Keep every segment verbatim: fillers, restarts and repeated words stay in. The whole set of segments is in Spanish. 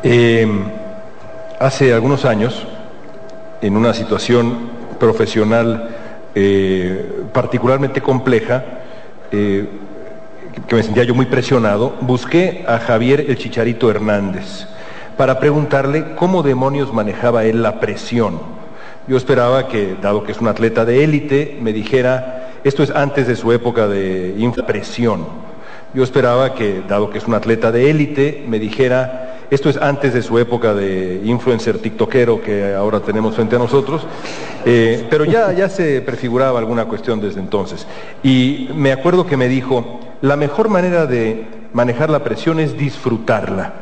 Eh, hace algunos años, en una situación profesional eh, particularmente compleja, eh, que me sentía yo muy presionado, busqué a Javier el Chicharito Hernández para preguntarle cómo demonios manejaba él la presión. Yo esperaba que, dado que es un atleta de élite, me dijera, esto es antes de su época de impresión. Yo esperaba que, dado que es un atleta de élite, me dijera, esto es antes de su época de influencer tiktokero que ahora tenemos frente a nosotros, eh, pero ya, ya se prefiguraba alguna cuestión desde entonces. Y me acuerdo que me dijo, la mejor manera de manejar la presión es disfrutarla.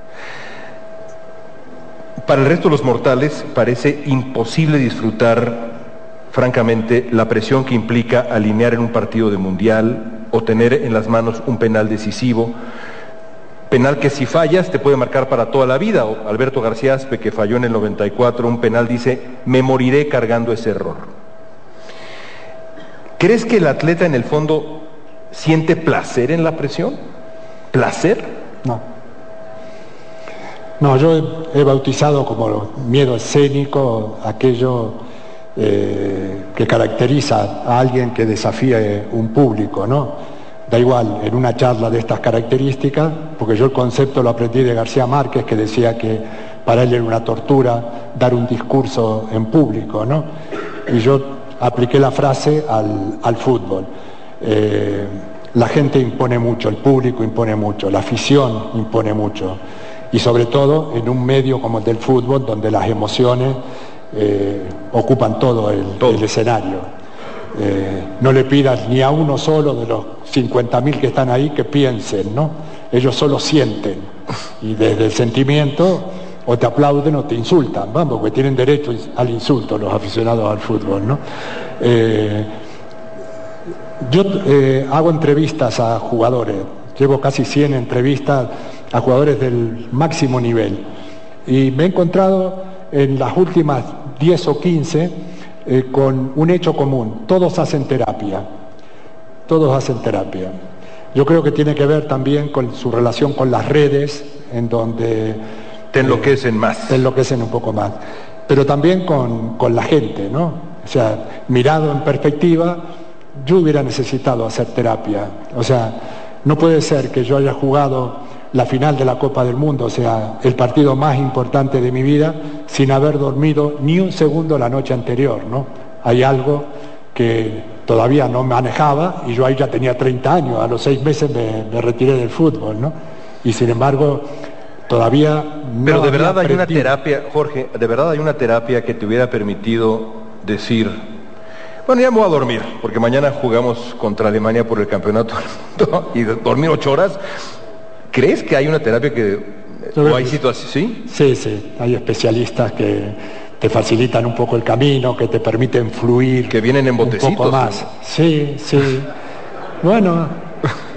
Para el resto de los mortales parece imposible disfrutar, francamente, la presión que implica alinear en un partido de mundial o tener en las manos un penal decisivo, penal que si fallas te puede marcar para toda la vida. Alberto García Aspe, que falló en el noventa y cuatro un penal, dice, me moriré cargando ese error. ¿Crees que el atleta en el fondo siente placer en la presión? ¿Placer? No. No, yo he, he bautizado como miedo escénico aquello eh, que caracteriza a alguien que desafíe un público, ¿no? Da igual, en una charla de estas características, porque yo el concepto lo aprendí de García Márquez, que decía que para él era una tortura dar un discurso en público, ¿no? Y yo apliqué la frase al, al fútbol. Eh, la gente impone mucho, el público impone mucho, la afición impone mucho, y sobre todo en un medio como el del fútbol, donde las emociones eh, ocupan todo el, todo el escenario. Eh, no le pidas ni a uno solo de los cincuenta mil que están ahí que piensen, ¿no? Ellos solo sienten, y desde el sentimiento o te aplauden o te insultan, vamos, porque tienen derecho al insulto los aficionados al fútbol, ¿no? Eh, yo eh, hago entrevistas a jugadores, llevo casi cien entrevistas a jugadores del máximo nivel, y me he encontrado en las últimas diez o quince Eh, con un hecho común: todos hacen terapia, todos hacen terapia. Yo creo que tiene que ver también con su relación con las redes, en donde te enloquecen eh, más. Te enloquecen un poco más, pero también con, con la gente, ¿no? O sea, mirado en perspectiva, yo hubiera necesitado hacer terapia. O sea, no puede ser que yo haya jugado la final de la Copa del Mundo, o sea, el partido más importante de mi vida, sin haber dormido ni un segundo la noche anterior, ¿no? Hay algo que todavía no manejaba, y yo ahí ya tenía treinta años, a los seis meses me, me retiré del fútbol, ¿no? Y sin embargo, todavía no. Pero de verdad hay aprendido. una terapia, Jorge, de verdad hay una terapia que te hubiera permitido decir, bueno, ya me voy a dormir, porque mañana jugamos contra Alemania por el campeonato del mundo, y dormir ocho horas. ¿Crees que hay una terapia que... o hay situaciones, sí? Sí, sí, hay especialistas que te facilitan un poco el camino, que te permiten fluir. Que vienen en botecitos. Un poco más. ¿No? Sí, sí. Bueno...